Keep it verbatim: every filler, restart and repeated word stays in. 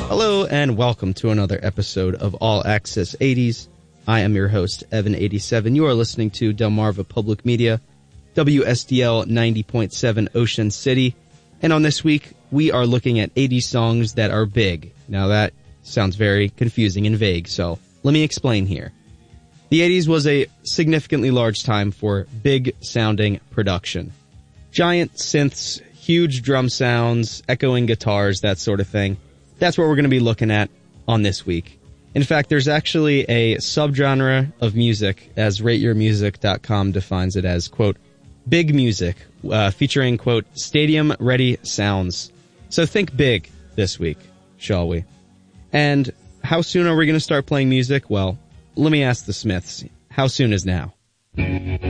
Hello and welcome to another episode of All Access eighties. I am your host, Evan eighty-seven. You are listening to Delmarva Public Media, W S D L ninety point seven Ocean City. And on this week, we are looking at eighties songs that are big. Now that sounds very confusing and vague, so let me explain here. The eighties was a significantly large time for big-sounding production. Giant synths, huge drum sounds, echoing guitars, that sort of thing. That's what we're going to be looking at on this week. In fact, there's actually a subgenre of music, as rate your music dot com defines it as, quote, big music, uh, featuring, quote, stadium-ready sounds. So think big this week, shall we? And how soon are we going to start playing music? Well, let me ask the Smiths. How soon is now?